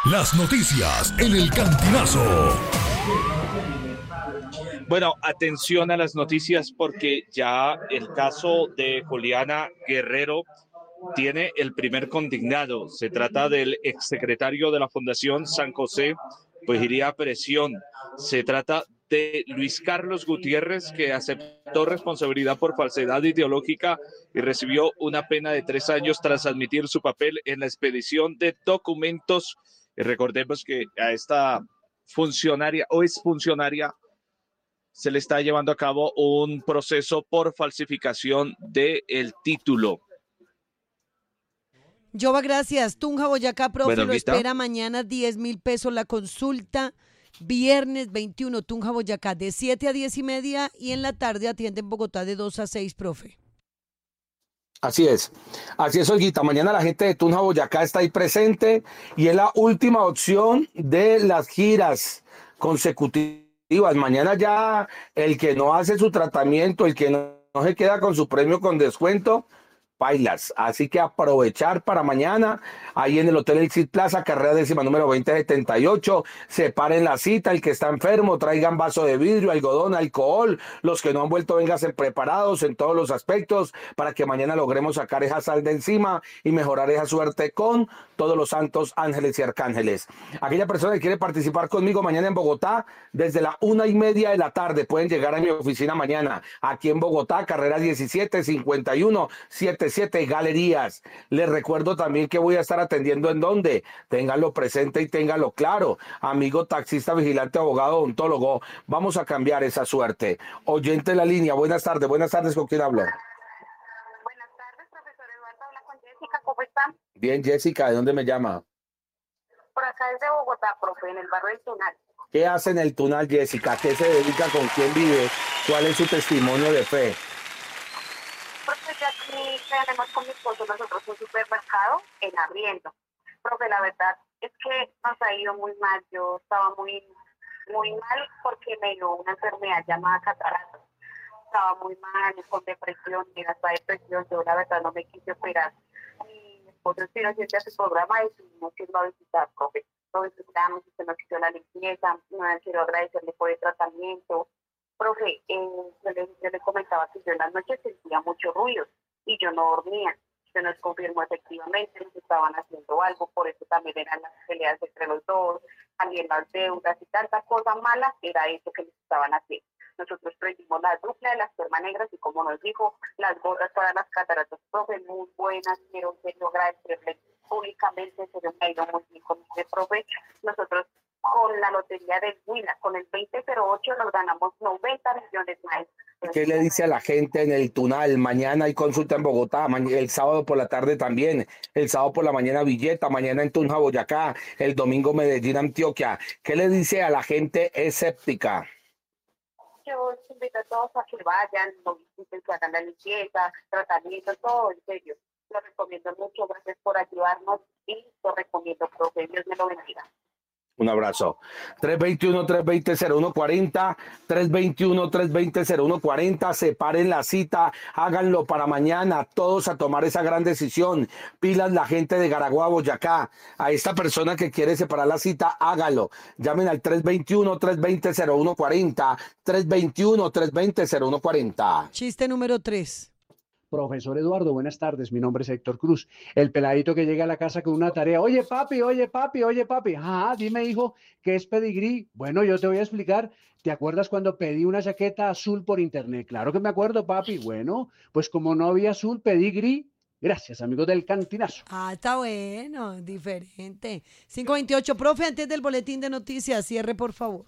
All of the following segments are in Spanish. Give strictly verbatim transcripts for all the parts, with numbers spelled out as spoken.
Las noticias en el Cantinazo. Bueno, atención a las noticias porque ya el caso de Juliana Guerrero tiene el primer condenado. Se trata del exsecretario de la Fundación San José, pues iría a prisión. Se trata de Luis Carlos Gutiérrez, que aceptó responsabilidad por falsedad ideológica y recibió una pena de tres años tras admitir su papel en la expedición de documentos. Y recordemos que a esta funcionaria o exfuncionaria se le está llevando a cabo un proceso por falsificación del título. Jova, gracias. Tunja, Boyacá, profe, Bueno, lo Olguita. espera mañana diez mil pesos la consulta. Viernes veintiuno, Tunja, Boyacá, de siete a diez y media y en la tarde atiende en Bogotá de dos a seis, profe. Así es, así es, Olguita. Mañana la gente de Tunja, Boyacá está ahí presente y es la última opción de las giras consecutivas. Mañana ya el que no hace su tratamiento, el que no, no se queda con su premio con descuento, bailas. Así que aprovechar para mañana, ahí en el Hotel Exit Plaza, carrera décima número veinte setenta y ocho, separen la cita, el que está enfermo, traigan vaso de vidrio, algodón, alcohol, los que no han vuelto, vénganse preparados en todos los aspectos, para que mañana logremos sacar esa sal de encima y mejorar esa suerte con todos los santos ángeles y arcángeles. Aquella persona que quiere participar conmigo mañana en Bogotá, desde la una y media de la tarde, pueden llegar a mi oficina mañana, aquí en Bogotá, carrera diecisiete cincuenta y uno setenta y siete Galerías. Les recuerdo también que voy a estar atendiendo en donde, ténganlo presente y ténganlo claro, amigo taxista, vigilante, abogado, odontólogo, vamos a cambiar esa suerte. Oyente en la línea, buenas tardes, buenas tardes, ¿con quién hablo? Buenas tardes, profesor Eduardo, habla con Jessica, ¿cómo están? Bien, Jessica, ¿de dónde me llama? Por acá desde Bogotá, profe, en el barrio del Tunal. ¿Qué hace en el Tunal, Jessica? ¿Qué se dedica? ¿Con quién vive? ¿Cuál es su testimonio de fe? Profe, ya aquí tenemos con mi esposo nosotros un supermercado en arriendo. Profe, la verdad es que nos ha ido muy mal. Yo estaba muy, muy mal porque me dio una enfermedad llamada catarata. Estaba muy mal, con depresión, y hasta depresión. Yo la verdad no me quise operar. Mi esposo sí nos hizo su programa y tuvimos que irlo a visitar, profe. Lo visitamos, usted nos hizo la limpieza, no quiero agradecerle por el tratamiento. Profe, eh, yo, le, yo le comentaba que yo en las noches sentía mucho ruido y yo no dormía. Se nos confirmó efectivamente que estaban haciendo algo, por eso también eran las peleas entre los dos, también las deudas y tantas cosas malas, era eso que les estaban haciendo. Nosotros prendimos la dupla de las permas negras y como nos dijo, las gotas para las cataratas, profe, muy buenas, quiero, quiero agradecerle públicamente, se me ha ido muy bien con este profe. Nosotros con la lotería del Huila, con el veinte cero ocho nos ganamos noventa millones más. ¿Qué le dice a la gente en el Tunal? Mañana hay consulta en Bogotá, el sábado por la tarde también, el sábado por la mañana Villeta, mañana en Tunja, Boyacá, el domingo Medellín, Antioquia. ¿Qué le dice a la gente escéptica? Yo les invito a todos a que vayan, lo visiten, que hagan la limpieza, tratamiento, todo en serio. Lo recomiendo mucho, gracias por ayudarnos y lo recomiendo, profe, Dios me lo bendiga. Un abrazo. tres veintiuno, tres veinte, cero uno cuarenta, tres veintiuno, tres veinte, cero uno cuarenta. Separen la cita, háganlo para mañana, todos a tomar esa gran decisión. Pilas la gente de Garagua, Boyacá. A esta persona que quiere separar la cita, hágalo. Llamen al tres veintiuno, tres veinte, cero uno cuarenta, tres veintiuno, tres veinte, cero uno cuarenta. Chiste número tres. Profesor Eduardo, buenas tardes, mi nombre es Héctor Cruz. El peladito que llega a la casa con una tarea, oye papi, oye papi, oye papi, ah, dime hijo, ¿qué es pedigrí? Bueno, yo te voy a explicar. ¿Te acuerdas cuando pedí una chaqueta azul por internet? Claro que me acuerdo, papi. Bueno, pues como no había azul, pedí gris. Gracias, amigos del Cantinazo. Ah, está bueno, diferente. cinco veintiocho, profe, antes del boletín de noticias, cierre por favor.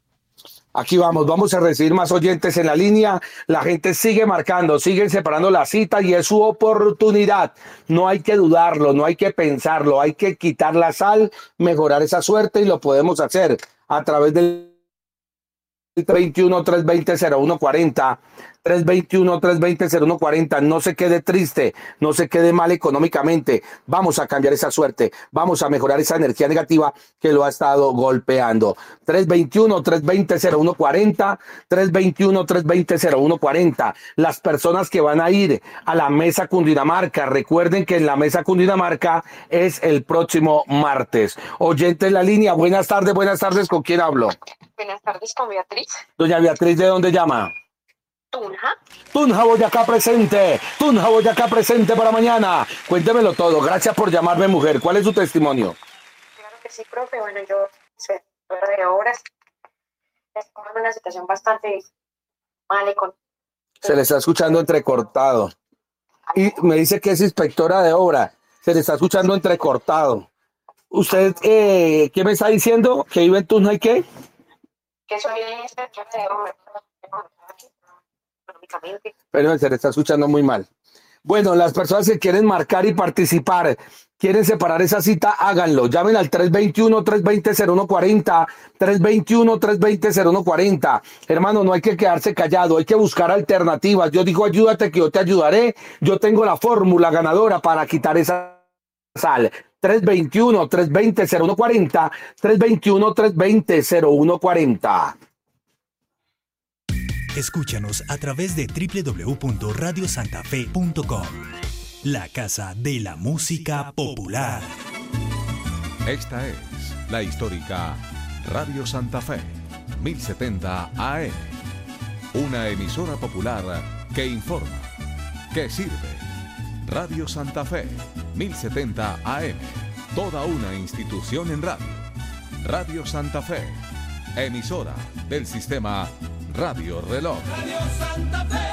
Aquí vamos, vamos a recibir más oyentes en la línea. La gente sigue marcando, siguen separando la cita y es su oportunidad. No hay que dudarlo, no hay que pensarlo, hay que quitar la sal, mejorar esa suerte y lo podemos hacer a través del tres veintiuno, tres veinte, cero uno cuarenta, tres veintiuno, tres veinte, cero uno cuarenta. No se quede triste, no se quede mal económicamente. Vamos a cambiar esa suerte, vamos a mejorar esa energía negativa que lo ha estado golpeando. tres veintiuno, tres veinte, cero uno cuarenta, tres veintiuno, tres veinte, cero uno cuarenta. Las personas que van a ir a la Mesa Cundinamarca, recuerden que en la Mesa Cundinamarca es el próximo martes. Oyente en la línea, buenas tardes, buenas tardes, ¿con quién hablo? Buenas tardes, con Beatriz. Doña Beatriz, ¿de dónde llama? Tunja. Tunja Boyacá presente, Tunja Boyacá presente para mañana. Cuéntemelo todo, gracias por llamarme, mujer. ¿Cuál es su testimonio? Claro que sí, profe. Bueno, yo soy inspectora de obras. Estamos en una situación bastante mal con. Se le está escuchando entrecortado. Y me dice que es inspectora de obra. Se le está escuchando entrecortado. ¿Usted eh, qué me está diciendo? ¿Que vive en Tunja y qué? Que soy inspectora de obras. Económicamente. Pero se le está escuchando muy mal. Bueno, las personas que quieren marcar y participar, quieren separar esa cita, háganlo. Llamen al tres veintiuno, tres veinte, cero uno cuarenta, tres veintiuno, tres veinte, cero uno cuarenta. Hermano, no hay que quedarse callado, hay que buscar alternativas. Yo digo, ayúdate que yo te ayudaré. Yo tengo la fórmula ganadora para quitar esa sal. tres veintiuno, tres veinte, cero uno cuarenta, tres veintiuno, tres veinte, cero uno cuarenta. Escúchanos a través de doble u doble u doble u punto radio santa fe punto com, la casa de la música popular. Esta es la histórica Radio Santa Fe, mil setenta A M, una emisora popular que informa, que sirve. Radio Santa Fe, mil setenta A M, toda una institución en radio. Radio Santa Fe, emisora del sistema Radio Reloj. Radio Santa Fe,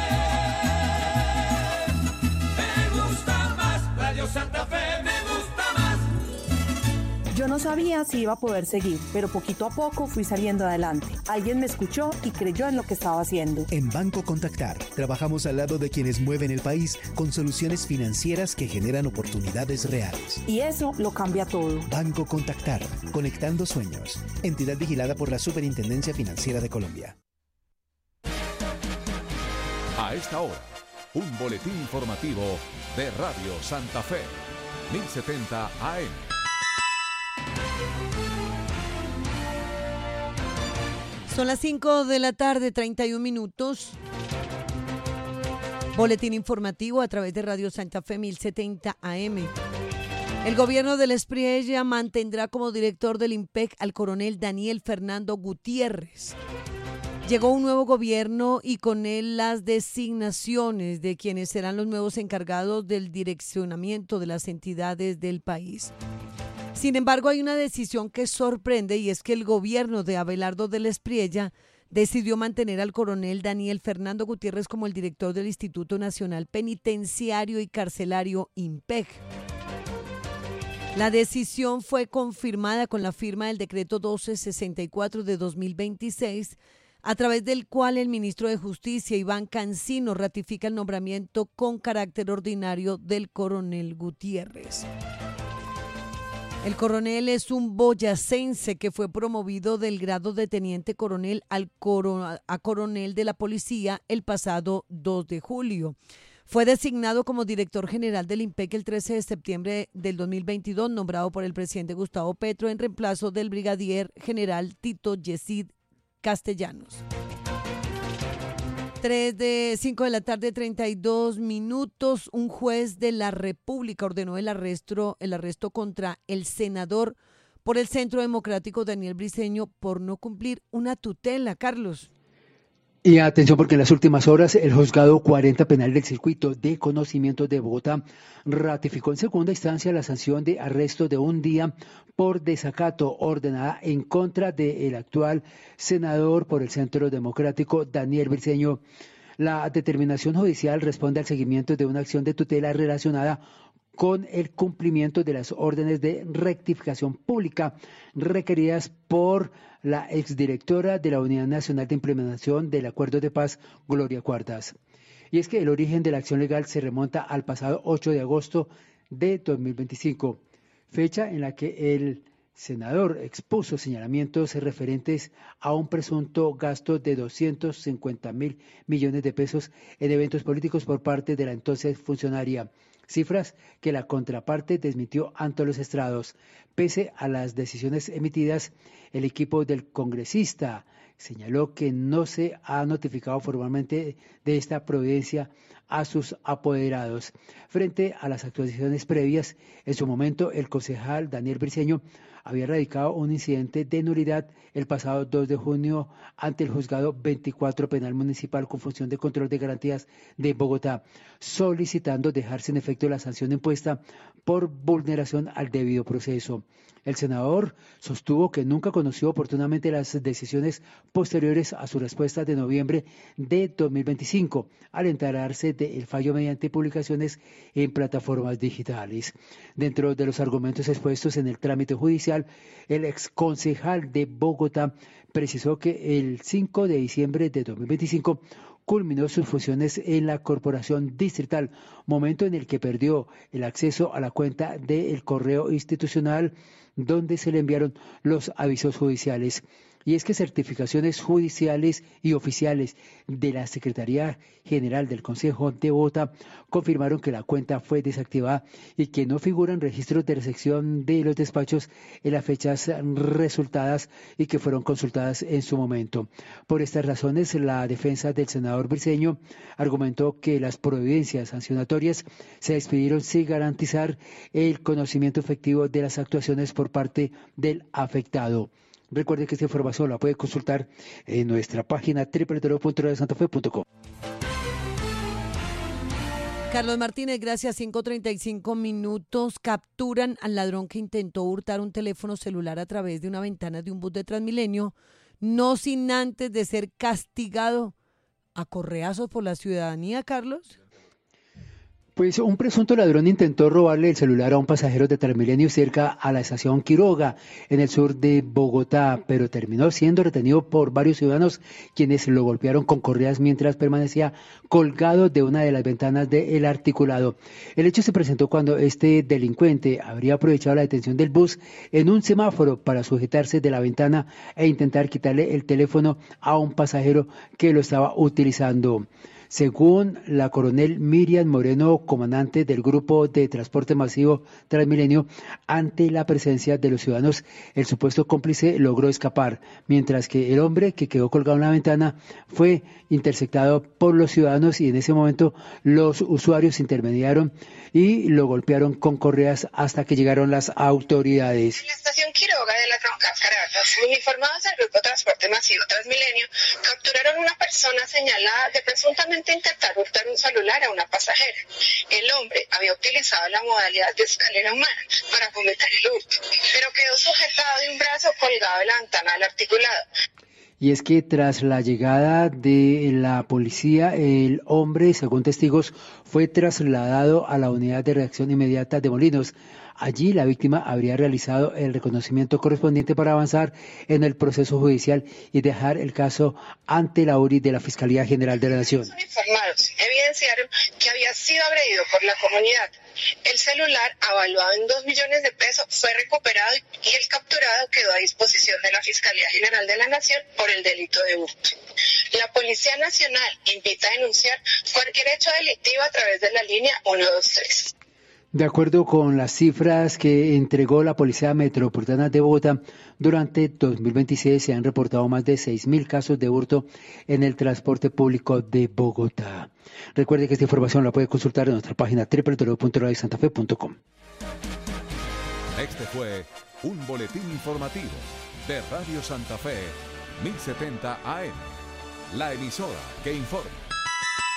me gusta más. Radio Santa Fe, me gusta más. Yo no sabía si iba a poder seguir, pero poquito a poco fui saliendo adelante. Alguien me escuchó y creyó en lo que estaba haciendo. En Banco Contactar, trabajamos al lado de quienes mueven el país con soluciones financieras que generan oportunidades reales. Y eso lo cambia todo. Banco Contactar, conectando sueños. Entidad vigilada por la Superintendencia Financiera de Colombia. A esta hora, un boletín informativo de Radio Santa Fe, mil setenta A M. Son las cinco de la tarde, treinta y un minutos. Boletín informativo a través de Radio Santa Fe mil setenta A M. El gobierno del Espriella mantendrá como director del IMPEC al coronel Daniel Fernando Gutiérrez. Llegó un nuevo gobierno y con él las designaciones de quienes serán los nuevos encargados del direccionamiento de las entidades del país. Sin embargo, hay una decisión que sorprende y es que el gobierno de Abelardo del Espriella decidió mantener al coronel Daniel Fernando Gutiérrez como el director del Instituto Nacional Penitenciario y Carcelario IMPEC. La decisión fue confirmada con la firma del decreto doce sesenta y cuatro de dos mil veintiséis, a través del cual el ministro de Justicia, Iván Cancino, ratifica el nombramiento con carácter ordinario del coronel Gutiérrez. El coronel es un boyacense que fue promovido del grado de teniente coronel al coro, a coronel de la policía el pasado dos de julio. Fue designado como director general del IMPEC el trece de septiembre del dos mil veintidós, nombrado por el presidente Gustavo Petro en reemplazo del brigadier general Tito Yesid Castellanos. tres de cinco de la tarde, treinta y dos minutos. Un juez de la República ordenó el arresto, el arresto contra el senador por el Centro Democrático Daniel Briceño por no cumplir una tutela. Carlos. Y atención porque en las últimas horas el juzgado cuarenta penal del circuito de conocimiento de Bogotá ratificó en segunda instancia la sanción de arresto de un día por desacato ordenada en contra del actual senador por el Centro Democrático Daniel Briceño. La determinación judicial responde al seguimiento de una acción de tutela relacionada con el cumplimiento de las órdenes de rectificación pública requeridas por la exdirectora de la Unidad Nacional de Implementación del Acuerdo de Paz, Gloria Cuartas. Y es que el origen de la acción legal se remonta al pasado ocho de agosto de dos mil veinticinco, fecha en la que el senador expuso señalamientos referentes a un presunto gasto de doscientos cincuenta mil millones de pesos en eventos políticos por parte de la entonces funcionaria, cifras que la contraparte desmintió ante los estrados. Pese a las decisiones emitidas, el equipo del congresista señaló que no se ha notificado formalmente de esta providencia a sus apoderados. Frente a las actuaciones previas, en su momento el concejal Daniel Briceño había radicado un incidente de nulidad el pasado dos de junio ante el juzgado veinticuatro penal municipal con función de control de garantías de Bogotá, solicitando dejar sin efecto la sanción impuesta por vulneración al debido proceso. El senador sostuvo que nunca conoció oportunamente las decisiones posteriores a su respuesta de noviembre de dos mil veinticinco, al enterarse del fallo mediante publicaciones en plataformas digitales. Dentro de los argumentos expuestos en el trámite judicial, el exconcejal de Bogotá precisó que el cinco de diciembre de dos mil veinticinco culminó sus funciones en la Corporación Distrital, momento en el que perdió el acceso a la cuenta del correo institucional donde se le enviaron los avisos judiciales. Y es que certificaciones judiciales y oficiales de la Secretaría General del Consejo de Bogotá confirmaron que la cuenta fue desactivada y que no figuran registros de recepción de los despachos en las fechas resultadas y que fueron consultadas en su momento. Por estas razones, la defensa del senador Briceño argumentó que las providencias sancionatorias se expidieron sin garantizar el conocimiento efectivo de las actuaciones por parte del afectado. Recuerde que esta información la puede consultar en nuestra página doble u doble u doble u punto radio santa fe punto com. Carlos Martínez, gracias. cinco treinta y cinco minutos. Capturan al ladrón que intentó hurtar un teléfono celular a través de una ventana de un bus de Transmilenio, no sin antes de ser castigado a correazos por la ciudadanía, Carlos. Pues un presunto ladrón intentó robarle el celular a un pasajero de Transmilenio cerca a la estación Quiroga, en el sur de Bogotá, pero terminó siendo retenido por varios ciudadanos quienes lo golpearon con correas mientras permanecía colgado de una de las ventanas del articulado. El hecho se presentó cuando este delincuente habría aprovechado la detención del bus en un semáforo para sujetarse de la ventana e intentar quitarle el teléfono a un pasajero que lo estaba utilizando. Según la coronel Miriam Moreno, comandante del Grupo de Transporte Masivo Transmilenio, ante la presencia de los ciudadanos, el supuesto cómplice logró escapar, mientras que el hombre que quedó colgado en la ventana fue interceptado por los ciudadanos y en ese momento los usuarios intermediaron y lo golpearon con correas hasta que llegaron las autoridades. En la estación Quiroga de la Caracas, uniformados del Grupo Transporte Masivo Transmilenio capturaron una persona señalada de presuntamente intentar hurtar un celular a una pasajera. El hombre había utilizado la modalidad de escalera humana para cometer el hurto, pero quedó sujetado de un brazo colgado de la ventana del articulado. Y es que tras la llegada de la policía, el hombre, según testigos, fue trasladado a la unidad de reacción inmediata de Molinos. Allí la víctima habría realizado el reconocimiento correspondiente para avanzar en el proceso judicial y dejar el caso ante la U R I de la Fiscalía General de la Nación. Los informados evidenciaron que había sido agredido por la comunidad. El celular, avaluado en dos millones de pesos, fue recuperado y el capturado quedó a disposición de la Fiscalía General de la Nación por el delito de hurto. La Policía Nacional invita a denunciar cualquier hecho delictivo a través de la línea uno dos tres. De acuerdo con las cifras que entregó la Policía Metropolitana de Bogotá, durante dos mil veintiséis se han reportado más de seis mil casos de hurto en el transporte público de Bogotá. Recuerde que esta información la puede consultar en nuestra página doble u doble u doble u punto radio santa fe punto com. Este fue un boletín informativo de Radio Santa Fe, mil setenta A M, la emisora que informa.